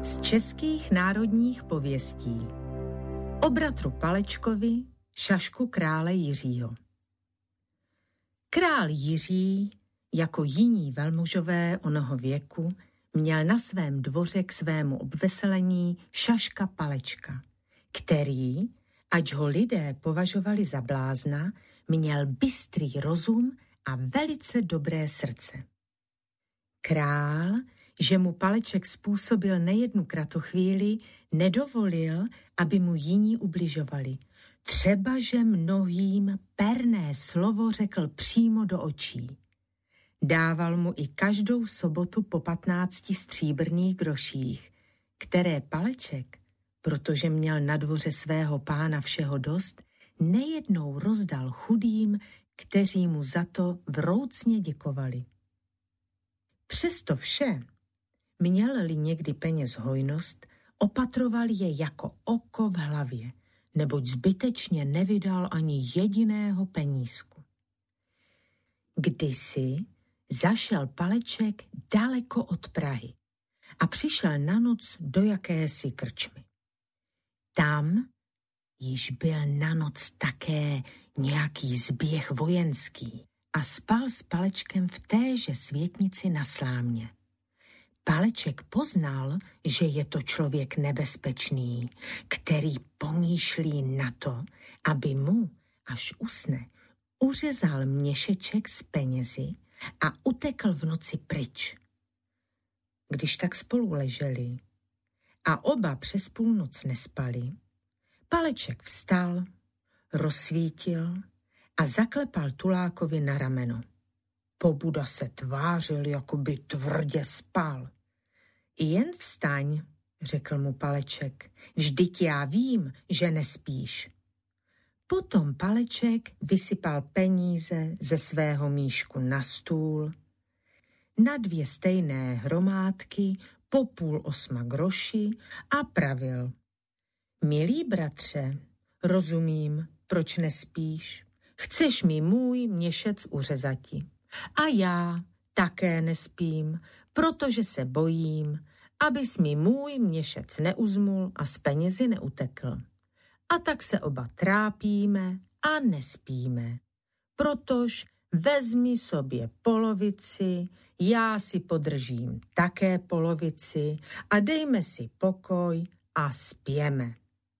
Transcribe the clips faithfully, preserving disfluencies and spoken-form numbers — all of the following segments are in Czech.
Z českých národních pověstí. O bratru Palečkovi, šašku krále Jiřího. Král Jiří, jako jiní velmužové onoho věku, měl na svém dvoře k svému obveselení šaška Palečka, který, ač ho lidé považovali za blázna, měl bystrý rozum a velice dobré srdce. Král, že mu Paleček způsobil nejednu kratochvíli, nedovolil, aby mu jiní ubližovali. Třeba, že mnohým perné slovo řekl přímo do očí. Dával mu i každou sobotu po patnácti stříbrných groších, které Paleček, protože měl na dvoře svého pána všeho dost, nejednou rozdal chudým, kteří mu za to vroucně děkovali. Přesto vše, měl-li někdy peněz hojnost, opatroval je jako oko v hlavě, neboť zbytečně nevydal ani jediného penízku. Kdysi zašel Paleček daleko od Prahy a přišel na noc do jakési krčmy. Tam již byl na noc také nějaký zběh vojenský a spal s Palečkem v téže světnici na slámě. Paleček poznal, že je to člověk nebezpečný, který pomýšlí na to, aby mu, až usne, uřezal měšeček s penězi a utekl v noci pryč. Když tak spolu leželi a oba přes půlnoc nespali, Paleček vstal, rozsvítil a zaklepal Tulákovi na rameno. Pobuda se tvářil, jako by tvrdě spal. Jen vstaň, řekl mu Paleček, vždyť já vím, že nespíš. Potom Paleček vysypal peníze ze svého míšku na stůl, na dvě stejné hromádky po půl osma groši a pravil. Milý bratře, rozumím, proč nespíš. Chceš mi můj měšec uřezati. A já také nespím, protože se bojím, abys mi můj měšec neuzmul a z penězi neutekl. A tak se oba trápíme a nespíme. Protož vezmi sobě polovici, já si podržím také polovici a dejme si pokoj a spěme.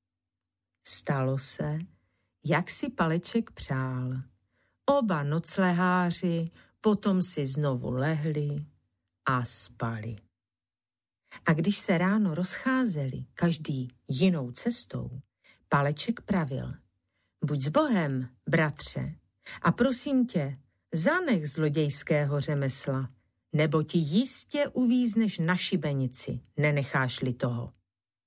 Stalo se, jak si Paleček přál. Oba nocleháři potom si znovu lehli a spali. A když se ráno rozcházeli, každý jinou cestou, Paleček pravil. Buď s Bohem, bratře, a prosím tě, zanech zlodějského řemesla, nebo ti jistě uvízneš na šibenici, nenecháš-li toho.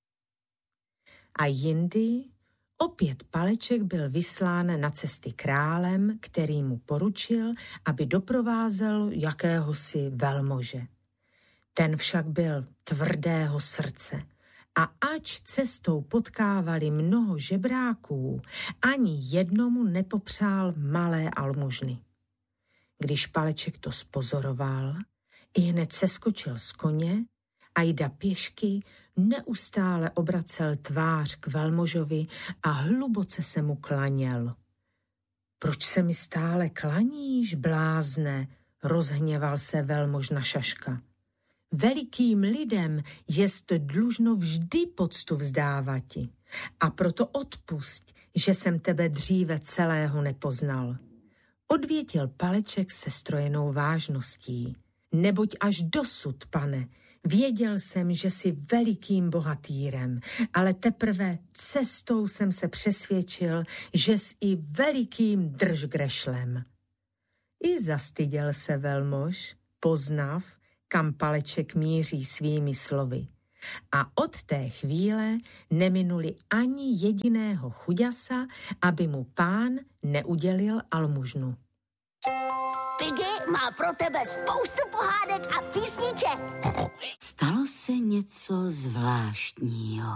A jindy opět Paleček byl vyslán na cesty králem, který mu poručil, aby doprovázel jakéhosi velmože. Ten však byl tvrdého srdce a ač cestou potkávali mnoho žebráků, ani jednomu nepopřál malé almužny. Když Paleček to spozoroval, ihned seskočil z koně a jda pěšky neustále obracel tvář k velmožovi a hluboce se mu klaněl. Proč se mi stále klaníš, blázne, rozhněval se velmož na šaška. Velikým lidem jest dlužno vždy poctu vzdávati a proto odpusť, že jsem tebe dříve celého nepoznal. Odvětil Paleček se strojenou vážností. Neboť až dosud, pane, věděl jsem, že jsi velikým bohatýrem, ale teprve cestou jsem se přesvědčil, že jsi i velikým držgrešlem. I zastyděl se velmož, poznav, kam Paleček míří svými slovy. A od té chvíle neminuli ani jediného chuďasa, aby mu pán neudělil almužnu. Piggy má pro tebe spoustu pohádek a písniček. Stalo se něco zvláštního.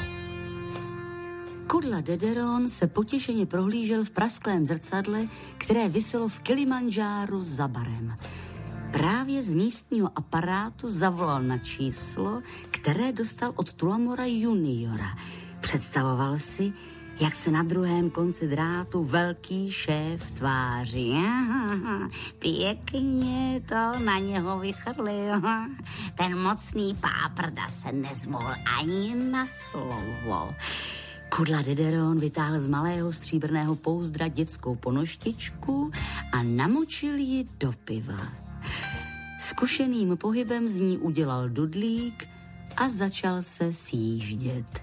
Kudla Dederon se potěšeně prohlížel v prasklém zrcadle, které viselo v Kilimandžáru za barem. Právě z místního aparátu zavolal na číslo, které dostal od Tullamora juniora. Představoval si, jak se na druhém konci drátu velký šéf tváří. Pěkně to na něho vychrlil. Ten mocný páprda se nezmohl ani na slovo. Kudla Dederon vytáhl z malého stříbrného pouzdra dětskou ponoštičku a namočil ji do piva. Zkušeným pohybem z ní udělal dudlík a začal se sjíždět.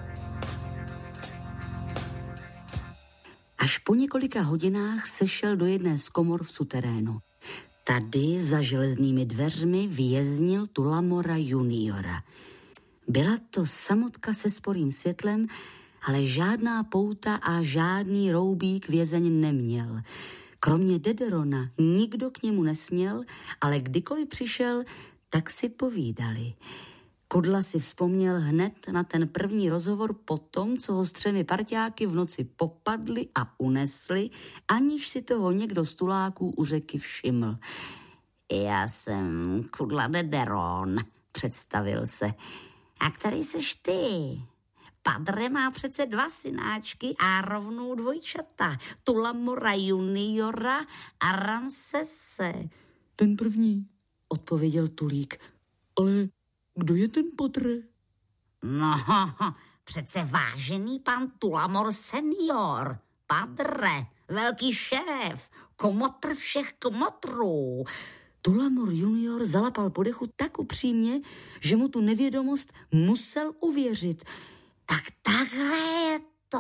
Až po několika hodinách sešel do jedné z komor v suterénu. Tady za železnými dveřmi věznil Tullamora juniora. Byla to samotka se sporým světlem, ale žádná pouta a žádný roubík vězeň neměl. Kromě Dederona nikdo k němu nesměl, ale kdykoliv přišel, tak si povídali. Kudla si vzpomněl hned na ten první rozhovor po tom, co ho s třemi parťáky v noci popadli a unesli, aniž si toho někdo z tuláků u řeky všiml. Já jsem Kudla Dederon, představil se. A který seš ty? Padre má přece dva synáčky a rovnou dvojčata. Tullamora juniora a Ramsese. Ten první, odpověděl Tulík. Ale kdo je ten Padre? No, přece vážený pan Tullamor senior. Padre, velký šéf, komotr všech komotrů. Tullamor junior zalapal po dechu tak upřímně, že mu tu nevědomost musel uvěřit. Tak takhle je to.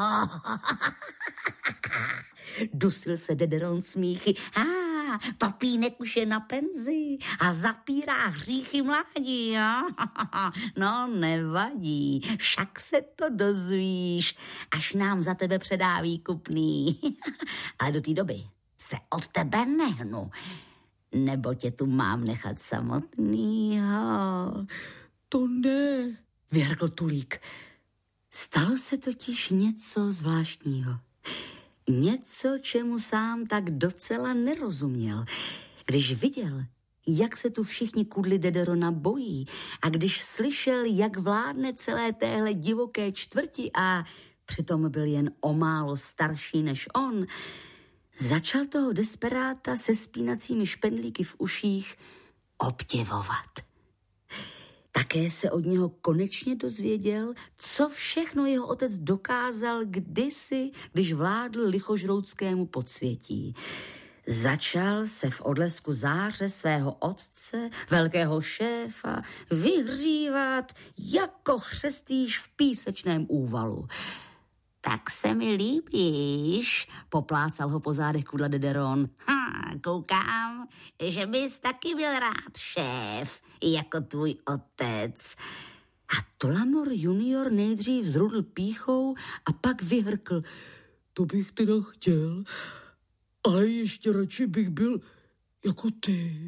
Dusil se Dederon smíchy. A ah, papínek už je na penzi a zapírá hříchy mládí, jo? No nevadí, však se to dozvíš, až nám za tebe předá výkupný. Ale do té doby se od tebe nehnu, nebo tě tu mám nechat samotnýho. To ne, vyhrkl Tulík. Stalo se totiž něco zvláštního. Něco, čemu sám tak docela nerozuměl. Když viděl, jak se tu všichni kudly Dederona bojí a když slyšel, jak vládne celé téhle divoké čtvrti a přitom byl jen o málo starší než on, začal toho desperáta se spínacími špendlíky v uších obdivovat. Také se od něho konečně dozvěděl, co všechno jeho otec dokázal kdysi, když vládl lichožroutskému podsvětí. Začal se v odlesku záře svého otce, velkého šéfa, vyhřívat jako chřestýš v písečném úvalu. Tak se mi líbíš, poplácal ho po zádech Kudla Dederon. Ha, koukám, že bys taky byl rád šéf, jako tvůj otec. A Tullamor junior nejdřív zrudl pýchou a pak vyhrkl. To bych teda chtěl, ale ještě radši bych byl jako ty.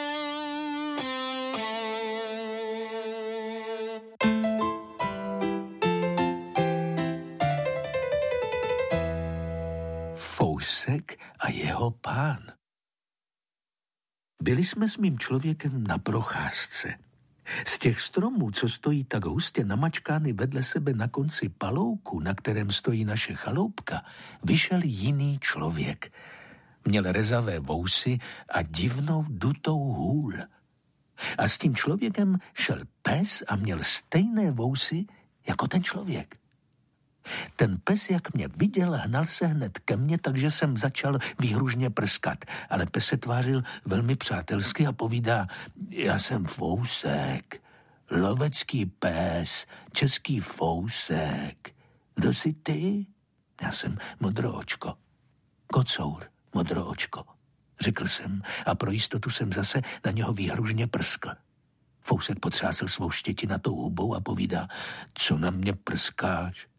Fousek a jeho pán. Byli jsme s mým člověkem na procházce. Z těch stromů, co stojí tak hustě namačkány vedle sebe na konci palouku, na kterém stojí naše chaloupka, vyšel jiný člověk. Měl rezavé vousy a divnou dutou hůl. A s tím člověkem šel pes a měl stejné vousy jako ten člověk. Ten pes, jak mě viděl, hnal se hned ke mně, takže jsem začal výhružně prskat. Ale pes se tvářil velmi přátelsky a povídá, já jsem Fousek, lovecký pes, český Fousek. Kdo jsi ty? Já jsem Modroočko. Kocour, Modroočko, řekl jsem a pro jistotu jsem zase na něho výhružně prskl. Fousek potřásl svou štětinatou hubou a povídá, co na mě prskáš?